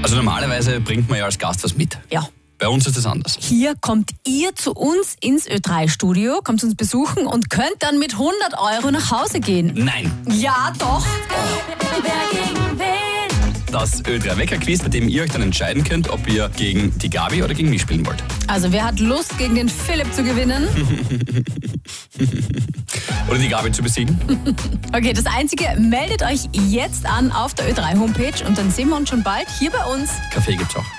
Also normalerweise bringt man ja als Gast was mit. Ja. Bei uns ist das anders. Hier kommt ihr zu uns ins Ö3-Studio, kommt uns besuchen und könnt dann mit 100 € nach Hause gehen. Nein. Ja, doch. Wer gegen wen? Das Ö3-Wecker-Quiz, bei dem ihr euch dann entscheiden könnt, ob ihr gegen die Gabi oder gegen mich spielen wollt. Also wer hat Lust, gegen den Philipp zu gewinnen? Oder die Gabi zu besiegen. Okay, das Einzige, meldet euch jetzt an auf der Ö3-Homepage und dann sehen wir uns schon bald hier bei uns. Kaffee gibt's auch.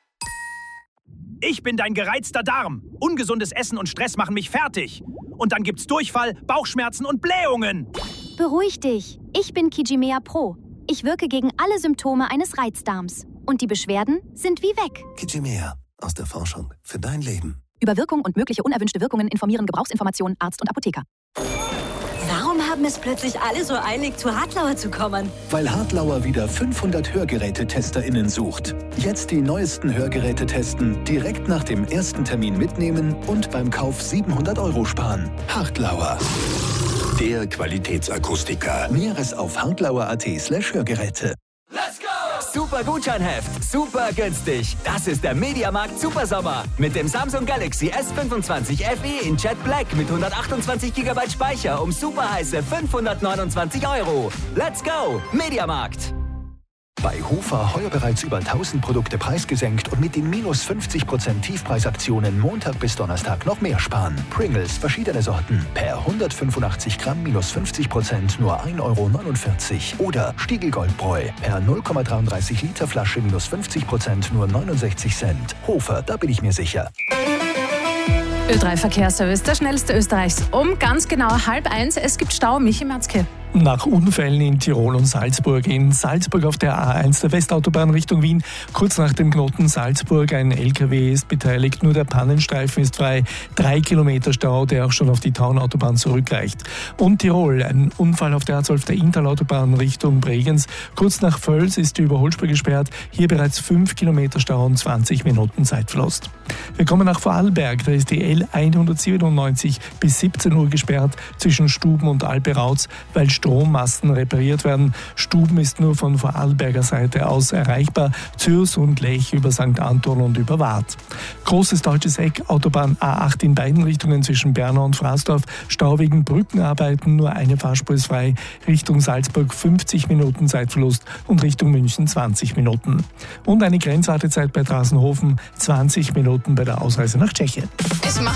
Ich bin dein gereizter Darm. Ungesundes Essen und Stress machen mich fertig. Und dann gibt's Durchfall, Bauchschmerzen und Blähungen. Beruhig dich. Ich bin Kijimea Pro. Ich wirke gegen alle Symptome eines Reizdarms. Und die Beschwerden sind wie weg. Kijimea. Aus der Forschung für dein Leben. Über Wirkung und mögliche unerwünschte Wirkungen informieren Gebrauchsinformationen Arzt und Apotheker. Warum haben es plötzlich alle so eilig, zu Hartlauer zu kommen? Weil Hartlauer wieder 500 HörgerätetesterInnen sucht. Jetzt die neuesten Hörgeräte testen, direkt nach dem ersten Termin mitnehmen und beim Kauf 700 € sparen. Hartlauer. Der Qualitätsakustiker. Näheres auf hartlauer.at/Hörgeräte. Super Gutscheinheft, super günstig. Das ist der Mediamarkt Supersommer. Mit dem Samsung Galaxy S25 FE in Jet Black mit 128 GB Speicher um super heiße 529 €. Let's go, Mediamarkt. Bei Hofer heuer bereits über 1000 Produkte preisgesenkt und mit den minus 50% Tiefpreisaktionen Montag bis Donnerstag noch mehr sparen. Pringles, verschiedene Sorten. Per 185 Gramm minus 50% nur 1,49 € Oder Stiegl Goldbräu. Per 0,33 Liter Flasche minus 50% nur 69 Cent. Hofer, da bin ich mir sicher. Ö3-Verkehrsservice, der schnellste Österreichs. Um ganz genau 12:30. Es gibt Stau. Michi Matzke. Nach Unfällen in Tirol und Salzburg. In Salzburg auf der A1 der Westautobahn Richtung Wien. Kurz nach dem Knoten Salzburg. Ein LKW ist beteiligt. Nur der Pannenstreifen ist frei. 3 Kilometer Stau, der auch schon auf die Taunautobahn zurückreicht. Und Tirol. Ein Unfall auf der A12 der Intalautobahn Richtung Bregenz. Kurz nach Völs ist die Überholspur gesperrt. Hier bereits 5 Kilometer Stau und 20 Minuten Zeitverlust. Wir kommen nach Vorarlberg. Da ist die L197 bis 17 Uhr gesperrt zwischen Stuben und Alperauz, weil Strommasten repariert werden. Stuben ist nur von Vorarlberger Seite aus erreichbar. Zürs und Lech über St. Anton und über Waadt. Großes deutsches Eck, Autobahn A8 in beiden Richtungen zwischen Bernau und Fraßdorf. Stau wegen Brückenarbeiten, nur eine Fahrspur ist frei. Richtung Salzburg 50 Minuten Zeitverlust und Richtung München 20 Minuten. Und eine Grenzwartezeit bei Drassenhofen 20 Minuten bei der Ausreise nach Tschechien. Es macht